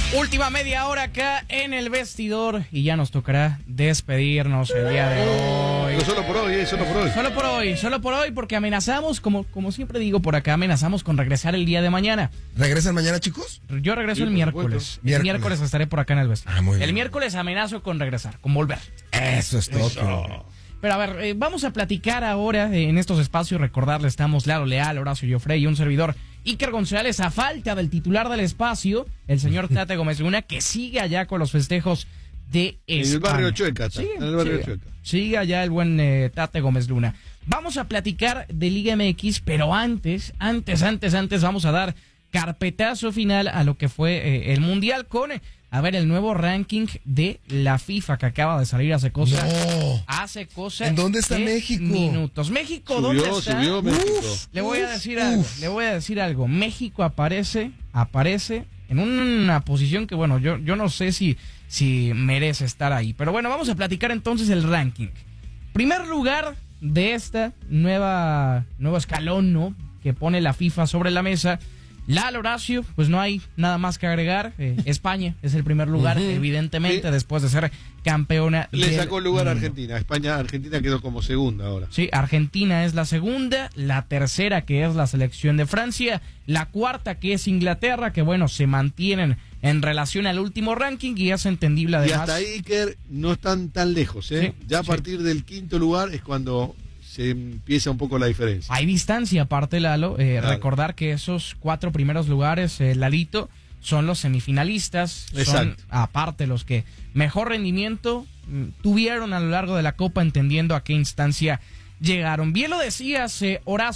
Última media hora acá en el vestidor y ya nos tocará despedirnos el día de hoy. Pero solo por hoy, solo por hoy. Solo por hoy, porque amenazamos, como siempre digo por acá, amenazamos con regresar el día de mañana. ¿Regresan mañana, chicos? Yo regreso el miércoles. El miércoles estaré por acá en el vestidor. Muy bien. El miércoles amenazo con regresar, con volver. Eso es todo. Pero a ver, vamos a platicar ahora en estos espacios. Recordarle, estamos Lalo Leal, Horacio Joffrey y un servidor, Iker González, a falta del titular del espacio, el señor Tate Gómez Luna, que sigue allá con los festejos de España. En el barrio Chueca, Chueca. Sigue allá el buen Tate Gómez Luna. Vamos a platicar de Liga MX, pero antes vamos a dar carpetazo final a lo que fue el Mundial con, el nuevo ranking de la FIFA que acaba de salir hace cosa. No. Hace cosa. ¿En dónde está México? Minutos. México, ¿dónde está? Subió México. Le voy a decir algo. México aparece en una posición que, bueno, yo no sé si merece estar ahí. Pero bueno, vamos a platicar entonces el ranking. Primer lugar de esta nuevo escalón, ¿no?, que pone la FIFA sobre la mesa. Lalo, Horacio, pues no hay nada más que agregar. España es el primer lugar, evidentemente, sí, después de ser campeona. Le sacó el lugar a Argentina. Argentina quedó como segunda ahora. Sí, Argentina es la segunda, la tercera que es la selección de Francia, la cuarta que es Inglaterra, que bueno, se mantienen en relación al último ranking y es entendible además. Y hasta ahí, Iker, no están tan lejos, ¿eh? Sí, ya a partir del quinto lugar es cuando se empieza un poco la diferencia. Hay distancia aparte, Lalo. Claro. Recordar que esos 4 primeros lugares, Lalito, son los semifinalistas. Exacto. Son aparte los que mejor rendimiento tuvieron a lo largo de la Copa, entendiendo a qué instancia llegaron. Bien lo decías, Horacio.